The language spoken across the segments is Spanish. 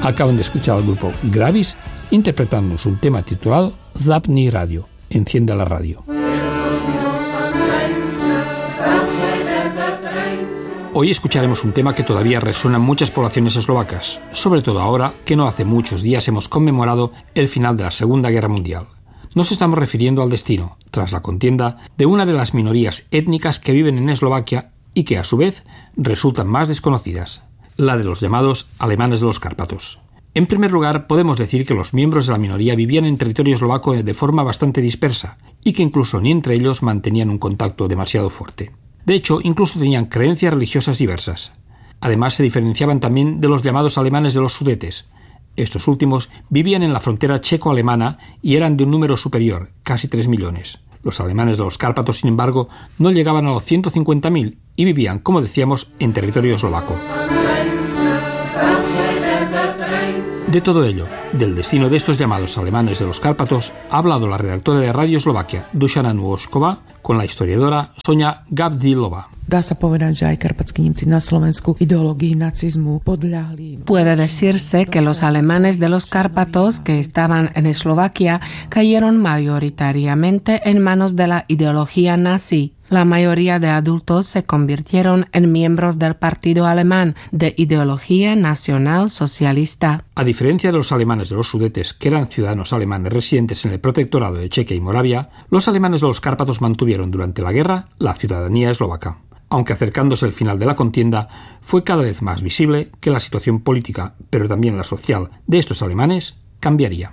Acaban de escuchar al grupo Gravis interpretándonos un tema titulado Zapni Radio, enciende la radio. Hoy escucharemos un tema que todavía resuena en muchas poblaciones eslovacas, sobre todo ahora que no hace muchos días hemos conmemorado el final de la Segunda Guerra Mundial. Nos estamos refiriendo al destino, tras la contienda, de una de las minorías étnicas que viven en Eslovaquia y que a su vez resultan más desconocidas, la de los llamados alemanes de los Cárpatos. En primer lugar, podemos decir que los miembros de la minoría vivían en territorio eslovaco de forma bastante dispersa y que incluso ni entre ellos mantenían un contacto demasiado fuerte. De hecho, incluso tenían creencias religiosas diversas. Además, se diferenciaban también de los llamados alemanes de los Sudetes. Estos últimos vivían en la frontera checo-alemana y eran de un número superior, casi 3 millones. Los alemanes de los Cárpatos, sin embargo, no llegaban a los 150.000 y vivían, como decíamos, en territorio eslovaco. De todo ello, del destino de estos llamados alemanes de los Cárpatos, ha hablado la redactora de Radio Eslovaquia, Dušana Nôžková, con la historiadora Sonia Gabzilová. Puede decirse que los alemanes de los Cárpatos que estaban en Eslovaquia cayeron mayoritariamente en manos de la ideología nazi. La mayoría de adultos se convirtieron en miembros del partido alemán de ideología nacional socialista. A diferencia de los alemanes de los Sudetes, que eran ciudadanos alemanes residentes en el protectorado de Chequia y Moravia, los alemanes de los Cárpatos mantuvieron durante la guerra la ciudadanía eslovaca. Aunque acercándose el final de la contienda, fue cada vez más visible que la situación política, pero también la social, de estos alemanes cambiaría.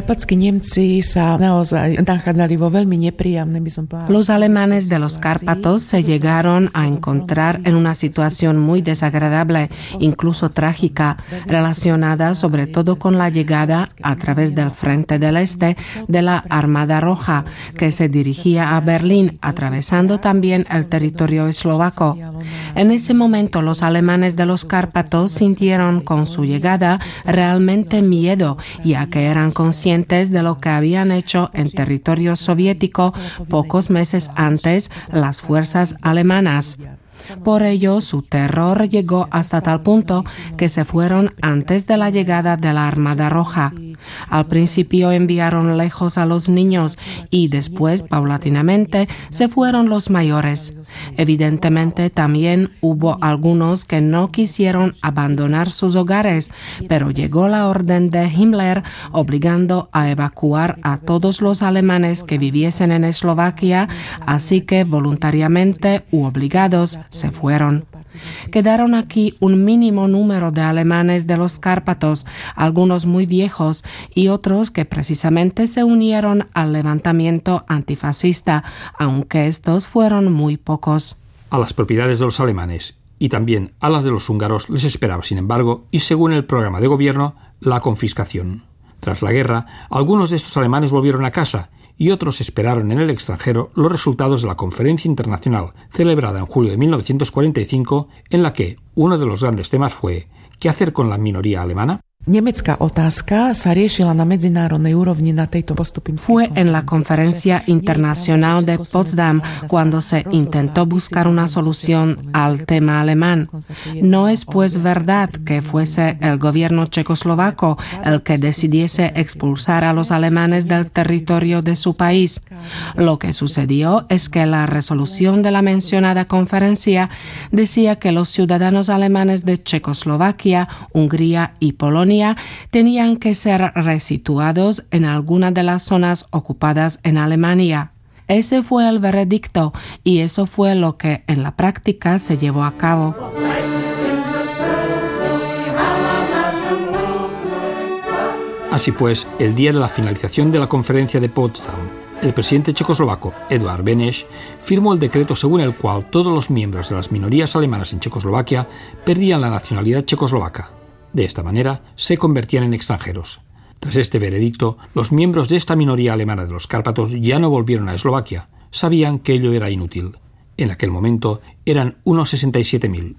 Los alemanes de los Cárpatos se llegaron a encontrar en una situación muy desagradable, incluso trágica, relacionada sobre todo con la llegada a través del Frente del Este de la Armada Roja, que se dirigía a Berlín, atravesando también el territorio eslovaco. En ese momento los alemanes de los Cárpatos sintieron con su llegada realmente miedo, ya que eran conscientes de lo que habían hecho en territorio soviético pocos meses antes las fuerzas alemanas. Por ello, su terror llegó hasta tal punto que se fueron antes de la llegada de la Armada Roja. Al principio enviaron lejos a los niños y después, paulatinamente, se fueron los mayores. Evidentemente, también hubo algunos que no quisieron abandonar sus hogares, pero llegó la orden de Himmler obligando a evacuar a todos los alemanes que viviesen en Eslovaquia, así que voluntariamente u obligados se fueron. Quedaron aquí un mínimo número de alemanes de los Cárpatos, algunos muy viejos y otros que precisamente se unieron al levantamiento antifascista, aunque estos fueron muy pocos. A las propiedades de los alemanes y también a las de los húngaros les esperaba, sin embargo, y según el programa de gobierno, la confiscación. Tras la guerra, algunos de estos alemanes volvieron a casa y otros esperaron en el extranjero los resultados de la conferencia internacional celebrada en julio de 1945, en la que uno de los grandes temas fue ¿qué hacer con la minoría alemana? Fue en la conferencia internacional de Potsdam cuando se intentó buscar una solución al tema alemán. No es pues verdad que fuese el gobierno checoslovaco el que decidiese expulsar a los alemanes del territorio de su país. Lo que sucedió es que la resolución de la mencionada conferencia decía que los ciudadanos alemanes de Checoslovaquia, Hungría y Polonia tenían que ser resituados en alguna de las zonas ocupadas en Alemania. Ese fue el veredicto y eso fue lo que en la práctica se llevó a cabo. Así pues, el día de la finalización de la conferencia de Potsdam, el presidente checoslovaco, Eduard Beneš, firmó el decreto según el cual todos los miembros de las minorías alemanas en Checoslovaquia perdían la nacionalidad checoslovaca. De esta manera, se convertían en extranjeros. Tras este veredicto, los miembros de esta minoría alemana de los Cárpatos ya no volvieron a Eslovaquia. Sabían que ello era inútil. En aquel momento, eran unos 67.000.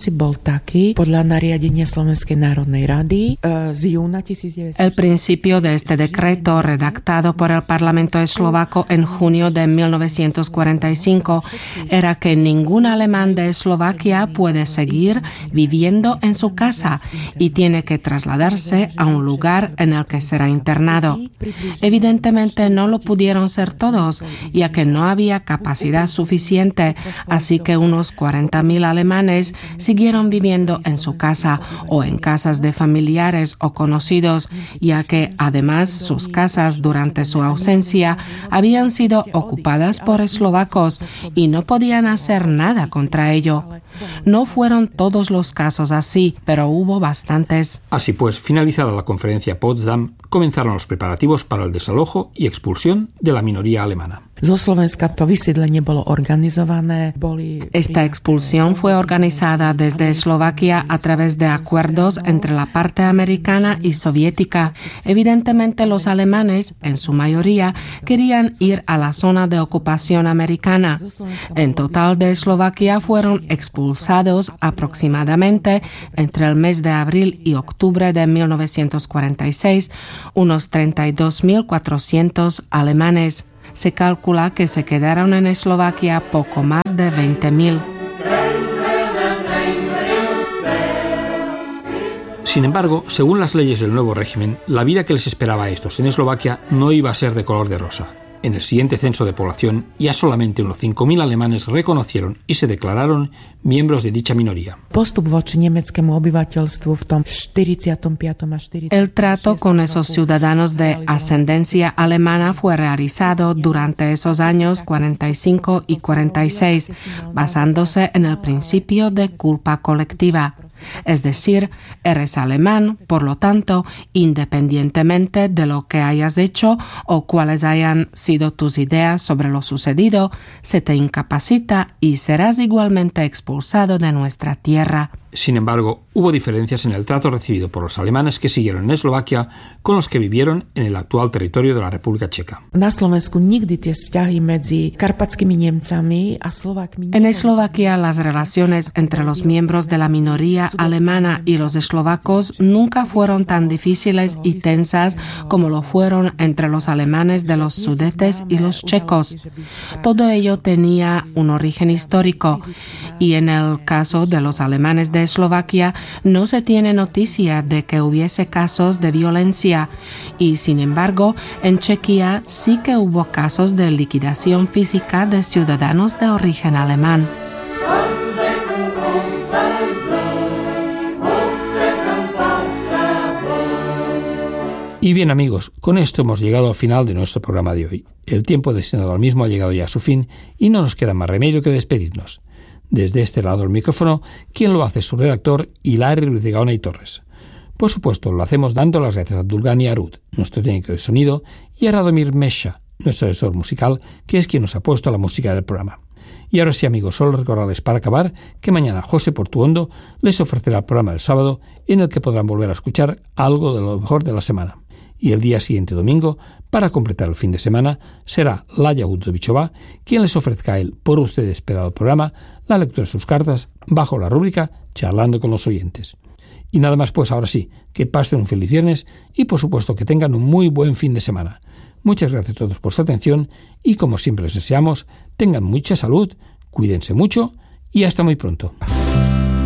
El principio de este decreto, redactado por el Parlamento eslovaco en junio de 1945, era que ningún alemán de Eslovaquia puede seguir viviendo en su casa y tiene que trasladarse a un lugar en el que será internado. Evidentemente no lo pudieron ser todos, ya que no había capacidad suficiente, así que unos 40.000 alemanes siguieron viviendo en su casa o en casas de familiares o conocidos, ya que además sus casas durante su ausencia habían sido ocupadas por eslovacos y no podían hacer nada contra ello. No fueron todos los casos así, pero hubo bastantes. Así pues, finalizada la conferencia Potsdam, comenzaron los preparativos para el desalojo y expulsión de la minoría alemana. Esta expulsión fue organizada desde Eslovaquia a través de acuerdos entre la parte americana y soviética. Evidentemente, los alemanes, en su mayoría, querían ir a la zona de ocupación americana. En total de Eslovaquia fueron expulsados aproximadamente entre el mes de abril y octubre de 1946 unos 32.400 alemanes. Se calcula que se quedaron en Eslovaquia poco más de 20.000. Sin embargo, según las leyes del nuevo régimen, la vida que les esperaba a estos en Eslovaquia no iba a ser de color de rosa. En el siguiente censo de población, ya solamente unos 5.000 alemanes reconocieron y se declararon miembros de dicha minoría. El trato con esos ciudadanos de ascendencia alemana fue realizado durante esos años 45 y 46, basándose en el principio de culpa colectiva. Es decir, eres alemán, por lo tanto, independientemente de lo que hayas hecho o cuáles hayan sido tus ideas sobre lo sucedido, se te incapacita y serás igualmente expulsado de nuestra tierra. Sin embargo, hubo diferencias en el trato recibido por los alemanes que siguieron en Eslovaquia con los que vivieron en el actual territorio de la República Checa. En Eslovaquia, las relaciones entre los miembros de la minoría alemana y los eslovacos nunca fueron tan difíciles y tensas como lo fueron entre los alemanes de los Sudetes y los checos. Todo ello tenía un origen histórico y en el caso de los alemanes de Eslovaquia no se tiene noticia de que hubiese casos de violencia y, sin embargo, en Chequia sí que hubo casos de liquidación física de ciudadanos de origen alemán. Y bien, amigos, con esto hemos llegado al final de nuestro programa de hoy. El tiempo destinado al mismo ha llegado ya a su fin y no nos queda más remedio que despedirnos. Desde este lado del micrófono, quien lo hace es su redactor, Hilari Ruiz de Gaona y Torres. Por supuesto, lo hacemos dando las gracias a Dulgani Arud, nuestro técnico de sonido, y a Radomir Mesha, nuestro asesor musical, que es quien nos ha puesto la música del programa. Y ahora sí, amigos, solo recordarles para acabar que mañana José Portuondo les ofrecerá el programa del sábado en el que podrán volver a escuchar algo de lo mejor de la semana. Y el día siguiente, domingo, para completar el fin de semana, será Laya Udzovichova quien les ofrezca el por usted esperado programa, la lectura de sus cartas, bajo la rúbrica Charlando con los oyentes. Y nada más, pues ahora sí, que pasen un feliz viernes y por supuesto que tengan un muy buen fin de semana. Muchas gracias a todos por su atención y como siempre les deseamos, tengan mucha salud, cuídense mucho y hasta muy pronto.